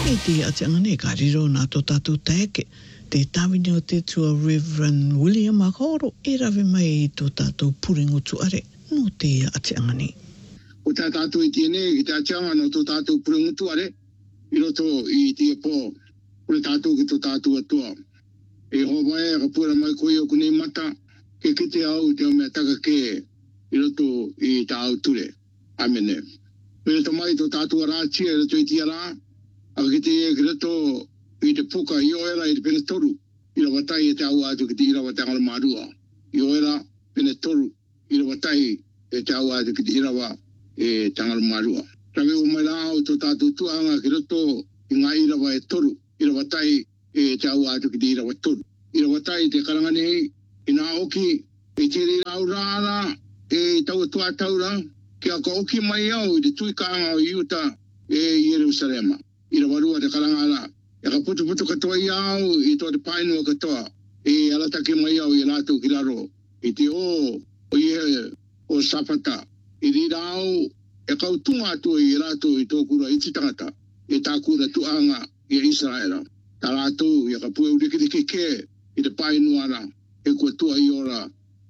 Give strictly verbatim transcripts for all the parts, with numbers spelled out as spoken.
E te atiangane ka riro nā tō tātou taeke. Te tāwini o te tua Reverend William Akoro e rawe mai i tō tātou puringo tuare no te atiangane. O tā tātou i tiene i te atianga no tō tātou puringo tuare i roto i te pō o le tātou ki tō tātou atua. E hoa e ka pura mai koe o kunei mata ke kite au te o mea taka ke i roto i tā au ture. Amene. Pere to mai tō tātou arātia i roto i tia rā. Aka ki te e ki roto i te puka i oera i te pene toru. I ra watai e te au atu ki te irawa te angara marua. I oera pene toru i ra watai e te au atu ki te irawa e te angara marua. Rawe o mai rao tō tātou tuanga ki roto i ngā irawa e toru. I ra watai e te au atu ki te irawa toru. I ra watai te karangane hei i nā oki e te rira au rāra e tau atua taura. Ki a ka oki mai au i te tui kaanga o Iuta e Jerusalema. I ra warua te karangara. E ka putu putu katoa i au i tō te painua katoa. E alatake mai au i rātou ki raro. I te o o ie o sapata. I rira au e kau tunga atua i rātou i tō kura iti tangata. E tā kura tuanga i Israela. Tā rātou i ka pue urikiriki ke i te painua ra. E kua tua i ora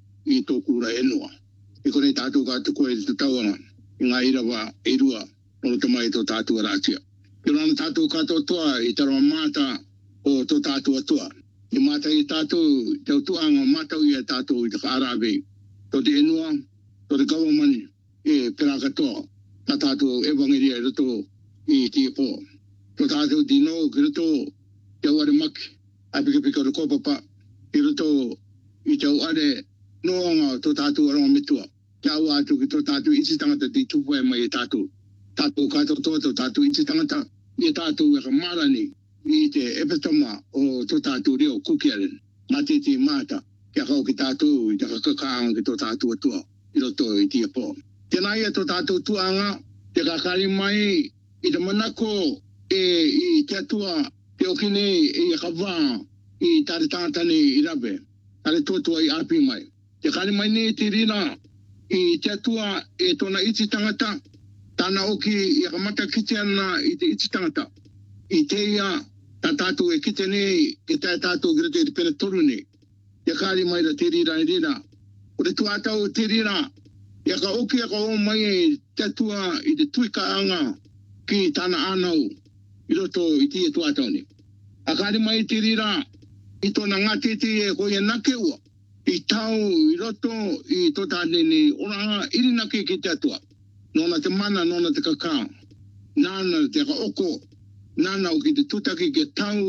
i tō kura enua. I kone tātou ka tuko e te tauanga. I ngā irawa e rua. Nono tamai tō tātou rātia. Ki rana tātou katoa toa i tarawa mata o tō tātou atua. I mata i tātou, tau tuanga matau i a tātou i te kaarawe. Tō te enua, tō te government e pera katoa. Tā tātou evangelia i roto i tia pō. Tō tātou dino ki roto te au are maki. A pika pika o kopapa. I roto i te au are noanga tō tātou aronga metua. Te au atu ki tō tātou iti tangata ti tupu e mai e tātou. Tātou katoa toa tō tātou iti tangata. I tātou e ka marani i te epitoma o tō tātou reo kukiaren. Nā te te māta kia kau ki tātou i te kakakaanga ki tō tātou atua i roto i tia pō. Tēnā ia tō tātou tuanga te kakari mai i te manako e i te atua te okine e i kawā i tāre tātane i rawe. Tāre tōtua i api mai. Te kari mai ne te rina i te atua e tōna iti tangata. Tāna oki i a kamata kite ana i te iti tangata. I te ia, tā tātou e kite nei, e tā tātou ki roto i te pene toru nei. Te kāri mai ra te rira i rira. O te tuatau te rira, i a ka oki a ka o mai e te tua i te tuikaanga ki tāna ānau i roto i te tuatau nei. A kāri mai te rira, i tōna ngā tete e koe e nake ua. I tau i roto i tō tāne nei, oranga iri nake ki te atua. Nona te mana, nona te kakā. Nāna te ka oko. Nāna o ki te tutaki ke tau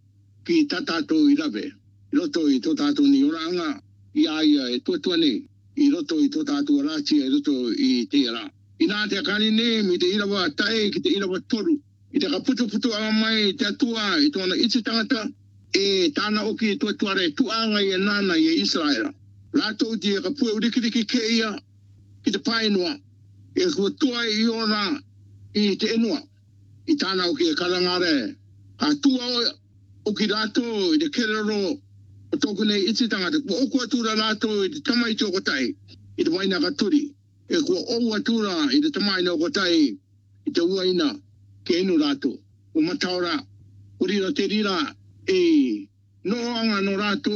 ki tātātou i rawe. I roto i tō tātou ni oranga. I aia e tuatua nei. I roto i tō tātou rātia, i roto i te ara. I nā te akani nei, mi te irawa tae ki te irawa toru. I te ka putu putu anga mai te atua i tōna iti tangata. E tāna oki i tuatua re tuanga i e nāna i e Israela. Rātou ti e ka pue urikiriki ke ia ki te painua. E kua tua i ora i te enua. I tāna o ki e karangare. A tua o ki rato i te kerero o tōku nei iti tangata. Kua oku atura rato i te tamai te okotai. I te waina katuri. E kua ou atura i te tamai te okotai. I te uaina ke enu rato. O mataora. O rira te rira e noanga no rato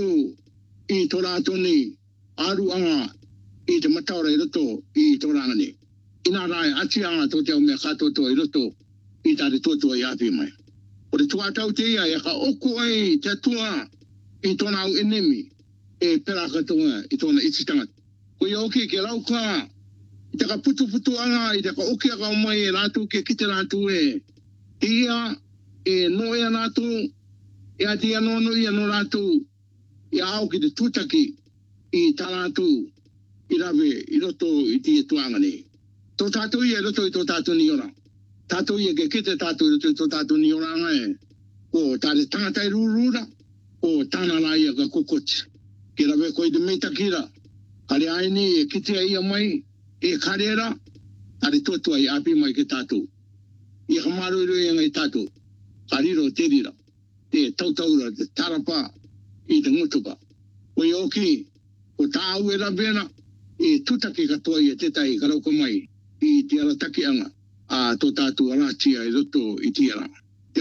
i tō rato nei. Aruanga i te mataora i roto i tō ranga nei. Ina rai atianga tō te au mea katoto i roto i tāre tōtua i api mai. O te tuatau te ia e ka oko ai te atua i tōna au enemi e pera katoa i tōna iti tangata. Ko i oki ke rauka i te ka putu putu anga i te ka oki a kau mai e rātu ke kite rātu e. Ia e no ea rātu e ati anono i ano rātu i au ki te tūtaki i tā rātu i rawe i roto i tia tuanga nei. Tō tātou i e roto i tō tātou ni ora. Tātou i e ke kite tātou i roto i tō tātou ni ora ngai. O tāre tangatai rūrūra. O tāna rai a ka kokoti. Ke rawe koe te meita kira. Kare aini e kite a ia mai. E karera. Tāre tōtua i api mai ke tātou. I ka maru i rui ngai tātou. Kariro te rira. Te tautaura, te tarapa. I te ngutupa. O i oki. O tāu e rawena. E tutaki katoa i e tetai karauka mai. I te arataki anga a tō tātou aratia i roto i te ara. Te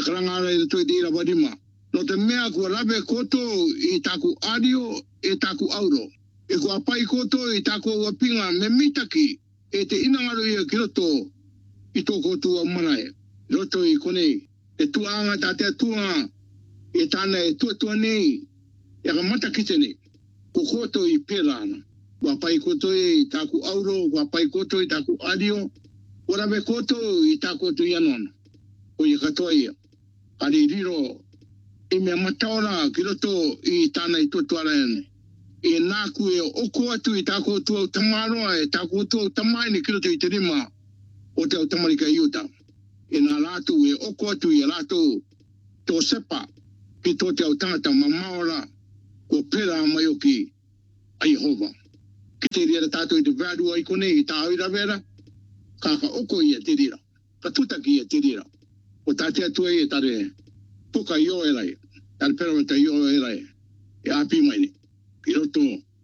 karanga le to di la badima no te mea ko labe koto i taku adio e taku auro e ko apai koto i taku wapinga me mitaki e te inangaro ia kiroto i to koto manae roto i kone e tuanga tate tuanga e tana e tua tua nei e ka mata kitene ko koto i pelana wa pai koto i taku auro wa pai koto i taku adio ora be koto i taku tu yanon o i katoia ali riro e me mataora kiroto i tana i tua tua rene e naku e oko atu i taku tu tamaroa e taku tu tamai ni kiroto i te rima o te tamarika iuta e na latu e oko atu i latu to sepa ki to te autangata mamaora ko pera mai o ki a Jehova. Ki te rira tātou i te vāru ai kone i tā oira vera, ka ka oko i a te rira, ka tutaki i a te rira. O tātea tua i e tare puka i o erai, tare pera o te i o erai, e api mai ni, i roto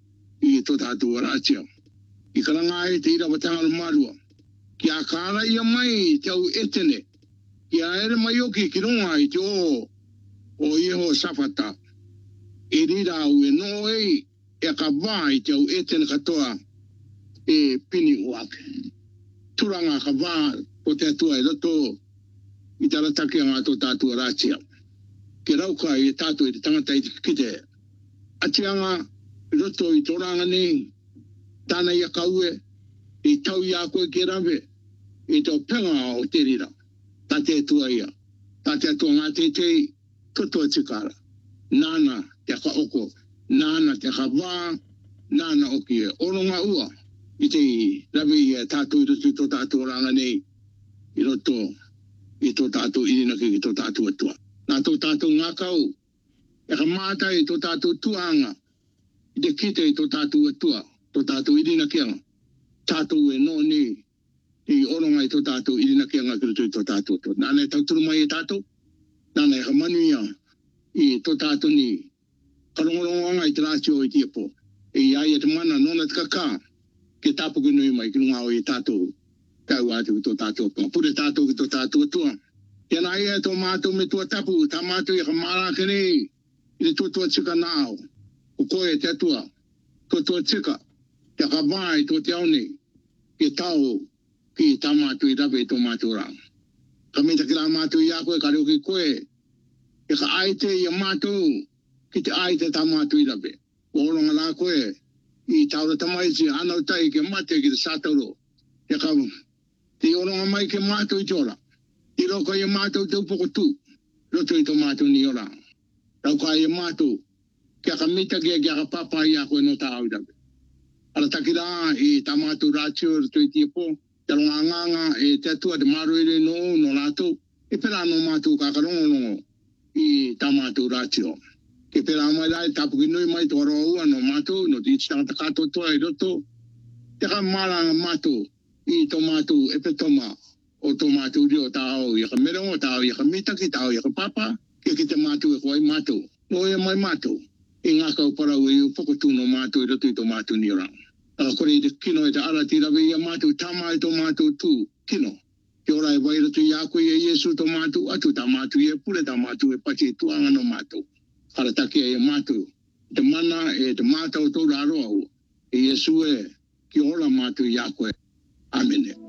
i to tātou aratia. I karanga e te ira watanga lo marua, ki a kāra i a mai te au etene, ki a ere mai o ki ki ronga i te o o Ieho Safata. E rira au e no ei e ka wā i te au e tene katoa e pini uake. Turanga ka wā o te atua e roto i taratake ngā tō tātua rātia. Ke rauka i tātua i te tangata i te kite. Atianga i roto i tōranga nei, tāna i a kaue, i tau i a koe ke rawe, i tō penga o te rira. Tate atua ia. Tate atua ngā te tei, toto tikara. Nana te ka oko, nana te ka wā, nana o ki e oronga ua. I te rawe i tātou i roto i tō tātou ranga nei, i roto i tō tātou irina ki i tō tātou atua. Nā tō tātou ngā kau, e ka mātai i tō tātou tuanga, i te kite i tō tātou atua, tō tātou irina ki anga. Tātou e no ni, i oronga i tō tātou irina ki anga ki roto i tō tātou atua. Nāna e tauturu mai i tātou, nāna e ka manuia, i tō tātou ni, karongoronga i te rātio i tia po. E ai e te mana nona te kaka, ke tāpuki nui mai ki nunga o i tātou, kau atu ki tō tātou po. Pure tātou ki tō tātou tua. Ia nā ia tō mātou me tua tapu, tā mātou i ka mara kene, i te tō tua tika nāo. O koe te atua, tō tua tika, te ka vai tō te aune, ke tau ki tā mātou i rawe tō mātou rang. Ka mita ki rā mātou i a koe, ka reo ki koe, e ka aite i a mātou, ki te aite tā mātou i rawe. O oronga nā koe, i taura tamaiti, anau tai ke mate ki te sātauro. E ka, te oronga mai ke mātou i tora. I roko i a mātou te upoko tū, roto i tō mātou ni ora. Rauka i a mātou, kia ka mita kia kia ka papa i a koe no tā au rawe. Ara taki rā i tā mātou rātio roto i tia po, te ronga nganga e te atua te maru ere no no rātou, e pera no mātou kakarongo no i tā mātou rātio. Ke pera mai rai tapuki nui mai tō roa ua no mātou, no ti tangata kātou toa i roto, te ka maranga mātou i tō mātou e petoma o tō mātou rio tāo i ka merongo, tāo i ka mitaki, tāo i ka papa, ke ki te mātou e koe mātou. No e mai mātou, i ngā kau parau e upokotu no mātou i roto i tō mātou ni orang. Taka kore i te kino e te ara ti rawe i a mātou, tāma i tō mātou tū, kino. Ki ora e wai roto i a koe e Iesu tō mātou, atu tā mātou i e pule tā mātou e pati e tuanga no mātou. Kara take e mātou, te mana e te mātou tō rāroa o, e Iesu e ki ora mātou i a koe. Amen.